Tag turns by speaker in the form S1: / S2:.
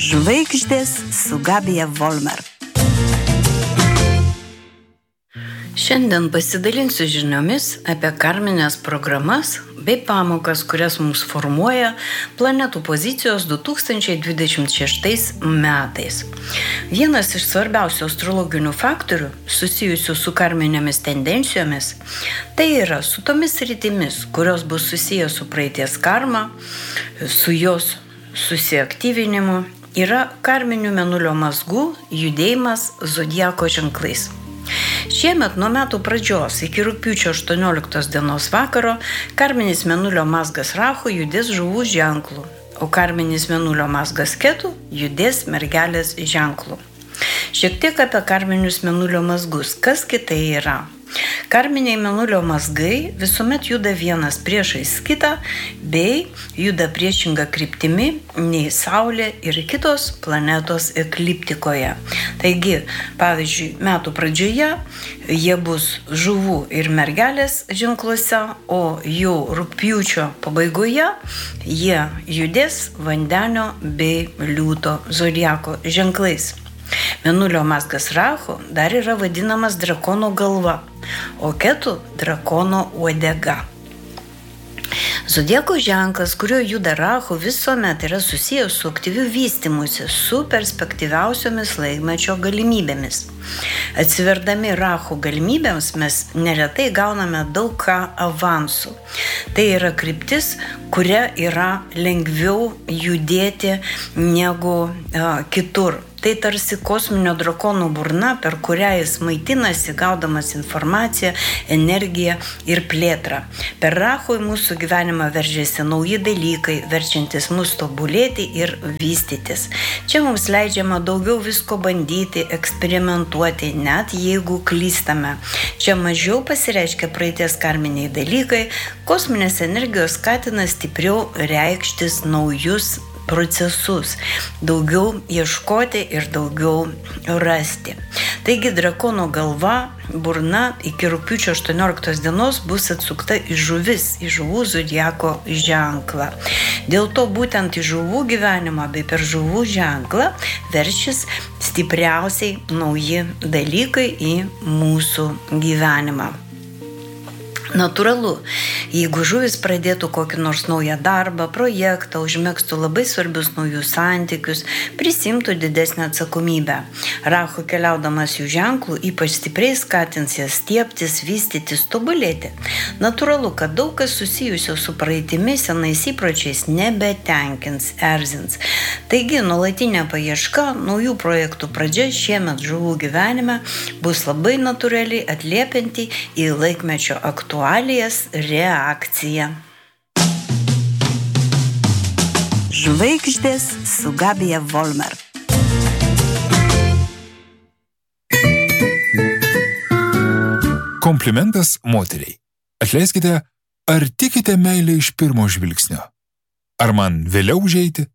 S1: Žvaigždės su Gabija Volmer. Šiandien pasidalinsiu žiniomis apie karmines programas bei pamokas, kurias mums formuoja planetų pozicijos 2026 metais. Vienas iš svarbiausių astrologinių faktorių susijusių su karminėmis tendencijomis, tai yra su tomis sritimis, kurios bus susijęs su praeities karma, su jos susiaktyvinimu, yra karminių mėnulio mazgų judėjimas zodiako ženklais. Šiemet nuo metų pradžios iki rugpjūčio 18 dienos vakaro karminis mėnulio mazgas Rahu judės žuvų ženklų, o karminis mėnulio mazgas Ketu judės mergelės ženklų. Šiek tiek apie karminius mėnulio mazgus. Kas kitai yra? Karminiai mėnulio mazgai visuomet juda vienas priešais kitą, bei juda priešinga kryptimi nei Saulė ir kitos planetos ekliptikoje. Taigi, pavyzdžiui, metų pradžioje jie bus žuvų ir mergelės ženkluose, o jau rugpjūčio pabaigoje jie judės vandenio bei liūto zodiako ženklais. Mėnulio mazgas Rahu dar yra vadinamas drakono galva, o Ketu drakono uodega. Zodiako ženklas, kuriuo juda Rahu, visuomet yra susijęs su aktyviu vystymusi, su perspektyviausiomis laikmečio galimybėmis. Atsiverdami Rahu galimybėms mes neretai gauname daug ką avansų. Tai yra kryptis, kuria yra lengviau judėti negu kitur. Tai tarsi kosminio drakono burna, per kurią jis maitinasi, gaudamas informaciją, energiją ir plėtrą. Per Rahu į mūsų gyvenimą veržiasi nauji dalykai, verčiantis mus tobulėti ir vystytis. Čia mums leidžiama daugiau visko bandyti, eksperimentuoti, net jeigu klystame. Čia mažiau pasireiškia praeities karminiai dalykai, kosminės energijos skatina stipriau reikštis naujus procesus, daugiau ieškoti ir daugiau rasti. Taigi drakono galva, burna iki rugpjūčio 18 dienos bus atsukta į žuvis, į žuvų zodiako ženklą. Dėl to būtent į žuvų gyvenimą bei per žuvų ženklą veršis stipriausiai nauji dalykai į mūsų gyvenimą. Natūralu, jeigu žuvis pradėtų kokį nors naują darbą, projektą, užmegztų labai svarbius naujus santykius, prisimtų didesnę atsakomybę. Rahu keliaudamas jų ženklų ypač stipriai skatins jas stiebtis, vystytis, tobulėti. Natūralu, kad daug kas susijusio su praeitimi senais įpročiais nebetenkins, erzins. Taigi, nuolatinė paieška, naujų projektų pradžia šiemet žuvų gyvenime bus labai natūraliai atliepianti į laikmečio aktualijas reakcija. Žvaigždės su Gabija Volmer.
S2: Komplimentas moteriai. Atleiskite, ar tikite meilę iš pirmo žvilgsnio? Ar man vėliau užeiti?